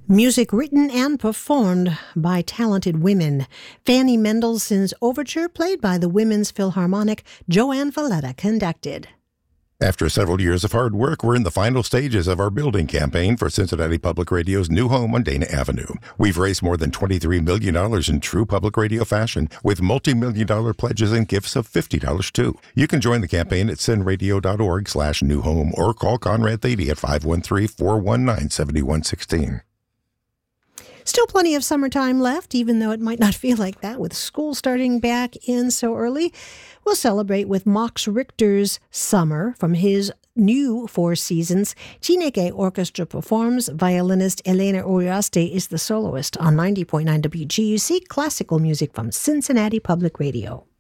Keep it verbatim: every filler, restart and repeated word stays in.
Music written and performed by talented women. Fanny Mendelssohn's Overture, played by the Women's Philharmonic, Joanne Valletta conducted. After several years of hard work, we're in the final stages of our building campaign for Cincinnati Public Radio's new home on Dana Avenue. We've raised more than twenty-three million dollars in true public radio fashion, with multi-million dollar pledges and gifts of fifty dollars too. You can join the campaign at cinradio.org slash new home or call Conrad Thady at five one three, four one nine, seven one one six. Still plenty of summertime left, even though it might not feel like that with school starting back in so early. We'll celebrate with Max Richter's Summer from his new Four Seasons. Chineke Orchestra performs. Violinist Elena Uriaste is the soloist on ninety point nine W G U C, classical music from Cincinnati Public Radio.